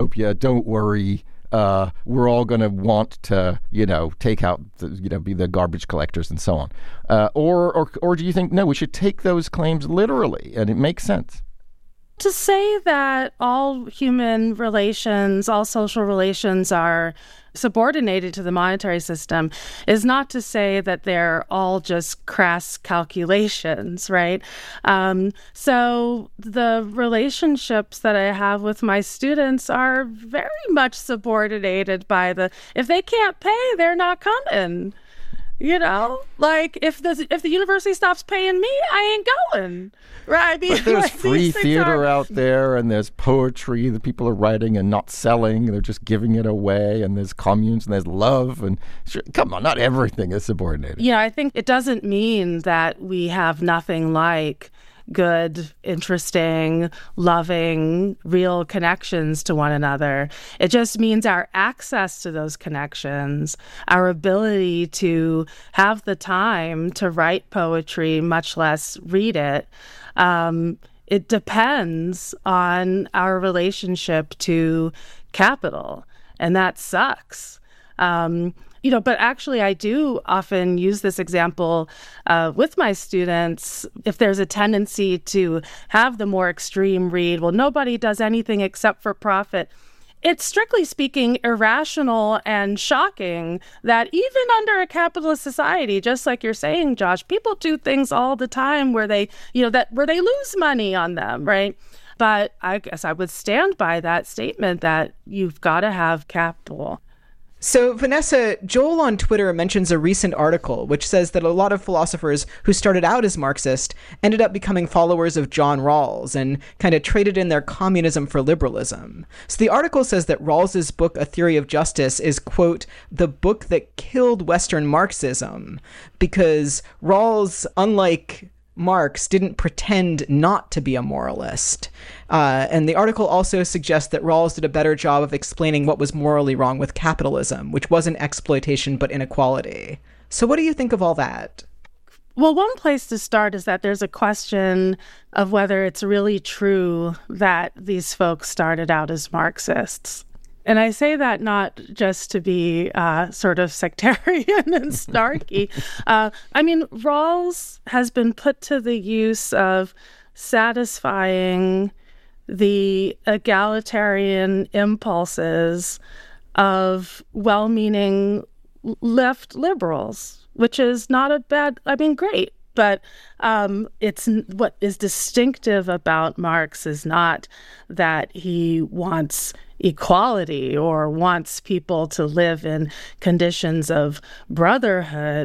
utopia. Don't worry. We're all going to want to, take out, be the garbage collectors and so on. Or do you think, no, we should take those claims literally and it makes sense? To say that all human relations, all social relations are subordinated to the monetary system is not to say that they're all just crass calculations, right? So the relationships that I have with my students are very much subordinated by if they can't pay, they're not coming. Like if the university stops paying me, I ain't going. Right? But there's free theater out there, and there's poetry that people are writing and not selling. They're just giving it away, and there's communes, and there's love. And come on, not everything is subordinated. Yeah, I think it doesn't mean that we have nothing like good, interesting, loving, real connections to one another. It just means our access to those connections, our ability to have the time to write poetry, much less read it, it depends on our relationship to capital, and that sucks. But actually I do often use this example with my students. If there's a tendency to have the more extreme read, well, nobody does anything except for profit. It's strictly speaking irrational and shocking that even under a capitalist society, just like you're saying, Josh, people do things all the time where they lose money on them, right? But I guess I would stand by that statement that you've got to have capital. So, Vanessa, Joel on Twitter mentions a recent article which says that a lot of philosophers who started out as Marxist ended up becoming followers of John Rawls and kind of traded in their communism for liberalism. So the article says that Rawls's book, A Theory of Justice, is, quote, the book that killed Western Marxism, because Rawls, unlike Marx, didn't pretend not to be a moralist. And the article also suggests that Rawls did a better job of explaining what was morally wrong with capitalism, which wasn't exploitation but inequality. So what do you think of all that? Well, one place to start is that there's a question of whether it's really true that these folks started out as Marxists. And I say that not just to be sort of sectarian and snarky. Rawls has been put to the use of satisfying the egalitarian impulses of well-meaning left liberals, which is not great. But it's what is distinctive about Marx is not that he wants equality or wants people to live in conditions of brotherhood.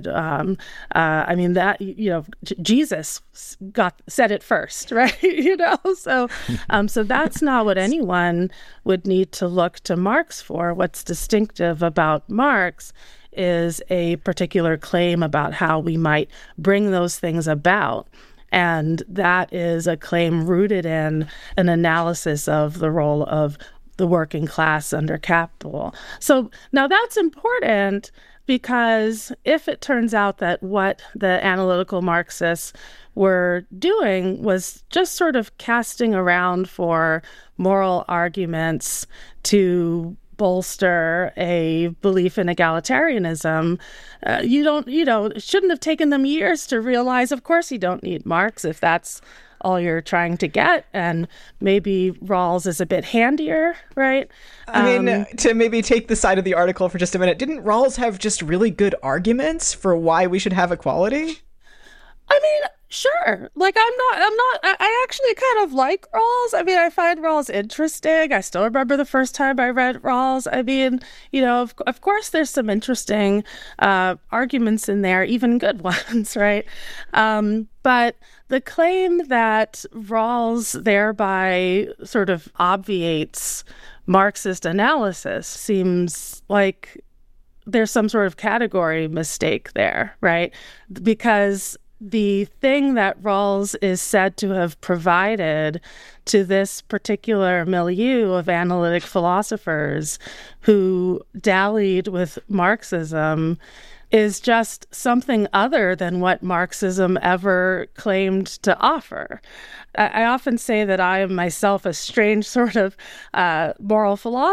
Jesus said it first, right? So that's not what anyone would need to look to Marx for. What's distinctive about Marx is a particular claim about how we might bring those things about. And that is a claim rooted in an analysis of the role of the working class under capital. So now that's important because if it turns out that what the analytical Marxists were doing was just sort of casting around for moral arguments to bolster a belief in egalitarianism, it shouldn't have taken them years to realize, of course, you don't need Marx if that's all you're trying to get. And maybe Rawls is a bit handier, right? To maybe take the side of the article for just a minute, didn't Rawls have just really good arguments for why we should have equality? Sure. I actually kind of like Rawls. I find Rawls interesting. I still remember the first time I read Rawls. Of course there's some interesting arguments in there, even good ones, right? But the claim that Rawls thereby sort of obviates Marxist analysis seems like there's some sort of category mistake there, right? Because the thing that Rawls is said to have provided to this particular milieu of analytic philosophers who dallied with Marxism is just something other than what Marxism ever claimed to offer. I often say that I am myself a strange sort of moral philosopher.